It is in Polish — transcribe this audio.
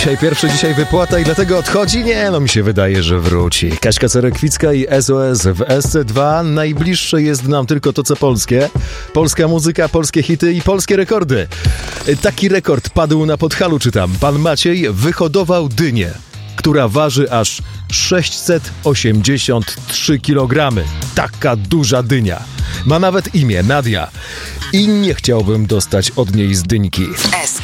Dzisiaj wypłata i dlatego odchodzi? Nie, mi się wydaje, że wróci. Kaśka Cerekwicka i SOS w SC2. Najbliższe jest nam tylko to, co polskie. Polska muzyka, polskie hity i polskie rekordy. Taki rekord padł na Podhalu, czytam. Pan Maciej wyhodował dynię, która waży aż 683 kg. Taka duża dynia. Ma nawet imię, Nadia. I nie chciałbym dostać od niej z dyńki.